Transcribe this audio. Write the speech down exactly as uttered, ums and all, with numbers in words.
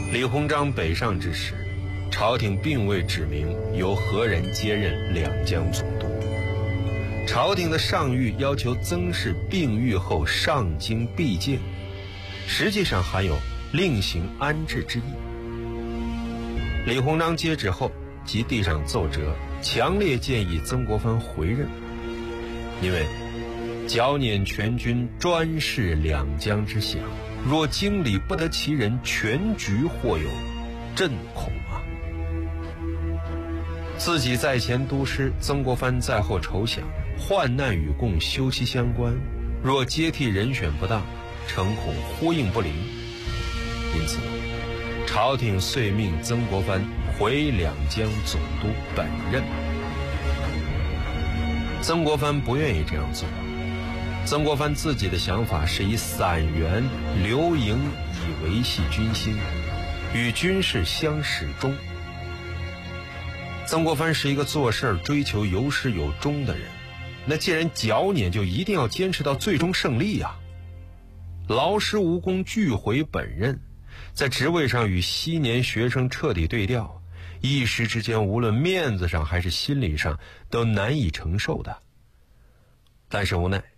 李鸿章北上之时，朝廷并未指明由何人接任两江总督。朝廷的上谕要求曾氏病愈后上京避见，实际上含有另行安置之意。李鸿章接旨后即递上奏折，强烈建议曾国藩回任，因为剿捻全军，专事两江之饷，若经理不得其人，全局或有震恐啊。自己在前督师，曾国藩在后筹饷，患难与共，休戚相关，若接替人选不当，诚恐呼应不灵。因此朝廷遂命曾国藩回两江总督本任。曾国藩不愿意这样做，曾国藩自己的想法是以散员留营以维系军心，与军事相始终。曾国藩是一个做事追求有始有终的人，那既然剿捻，就一定要坚持到最终胜利啊！劳师无功，拒回本任，在职位上与昔年学生彻底对调，一时之间无论面子上还是心理上都难以承受的。但是无奈